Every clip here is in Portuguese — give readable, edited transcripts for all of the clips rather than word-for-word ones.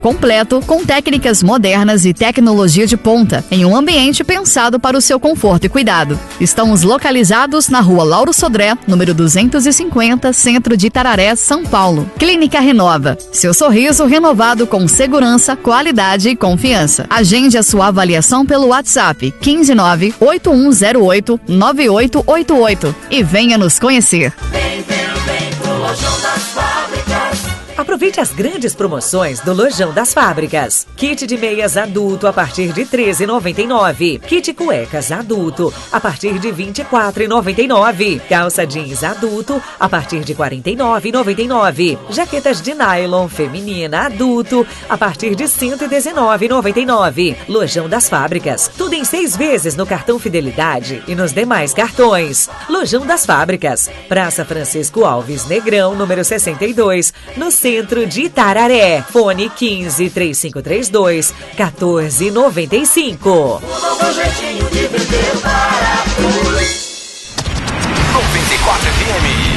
completo, com técnicas modernas e tecnologia de ponta, em um ambiente pensado para o seu conforto e cuidado. Estamos localizados na Rua Lauro Sodré, número 250, Centro de Itararé, São Paulo. Clínica Renova. Seu sorriso renovado com segurança, qualidade e confiança. Agende a sua avaliação pelo WhatsApp 159-8108-9888 e venha nos conhecer. Vem pro Lojão das Fábricas. Aproveite as grandes promoções do Lojão das Fábricas. Kit de meias adulto a partir de R$ 13,99. Kit cuecas adulto a partir de R$ 24,99. Calça jeans adulto a partir de R$ 49,99. Jaquetas de nylon feminina adulto a partir de R$ 119,99. Lojão das Fábricas. Tudo em 6 vezes no cartão Fidelidade e nos demais cartões. Lojão das Fábricas. Praça Francisco Alves Negrão, número 62, no centro de Itararé. Fone 15-3532-1495. O novo jeitinho de vender barato. 94 FM.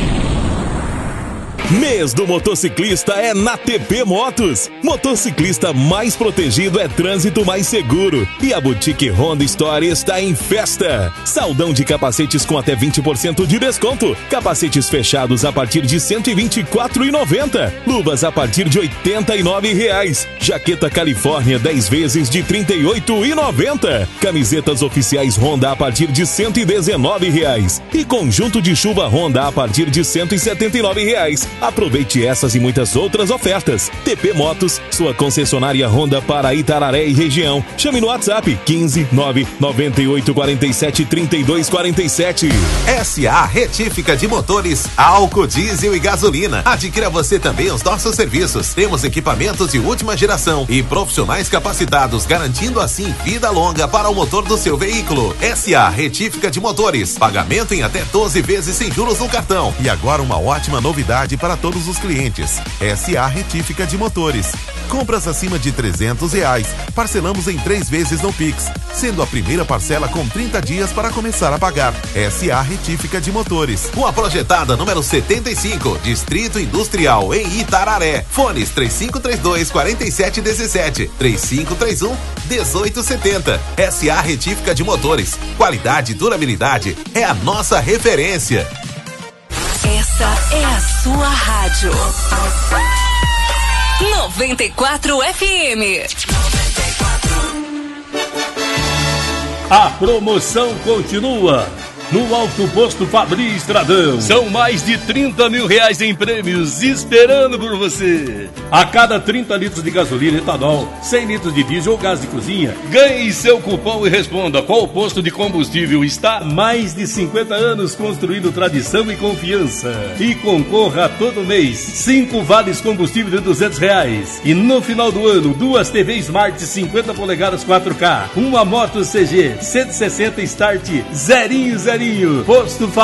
Mês do motociclista é na TP Motos. Motociclista mais protegido é trânsito mais seguro. E a Boutique Honda Store está em festa. Saldão de capacetes com até 20% de desconto. Capacetes fechados a partir de R$ 124,90. Luvas a partir de R$ 89,00. Jaqueta Califórnia 10 vezes de R$ 38,90. Camisetas oficiais Honda a partir de R$ 119,00. E conjunto de chuva Honda a partir de R$ 179,00. Aproveite essas e muitas outras ofertas. TP Motos, sua concessionária Honda para Itararé e região. Chame no WhatsApp 15998473247. SA Retífica de Motores, álcool, diesel e gasolina. Adquira você também os nossos serviços. Temos equipamentos de última geração e profissionais capacitados, garantindo assim vida longa para o motor do seu veículo. SA Retífica de Motores, pagamento em até 12 vezes sem juros no cartão. E agora uma ótima novidade para todos os clientes. SA Retífica de Motores. Compras acima de R$300, parcelamos em 3 vezes no Pix, sendo a primeira parcela com 30 dias para começar a pagar. SA Retífica de Motores. Rua Projetada, número 75, Distrito Industrial, em Itararé. Fones 3532-4717, 3531-1870. SA Retífica de Motores. Qualidade e durabilidade é a nossa referência. Essa é a sua rádio. 94 FM. A promoção continua no Alto Posto Fabri Estradão. São mais de R$30 mil em prêmios esperando por você. A cada 30 litros de gasolina, etanol, 100 litros de diesel ou gás de cozinha, ganhe seu cupom e responda qual posto de combustível está há mais de 50 anos construindo tradição e confiança. E concorra todo mês 5 vales combustível de R$200. E no final do ano, 2 TV Smart 50 polegadas 4K, uma moto CG 160 Start zerinho. Posto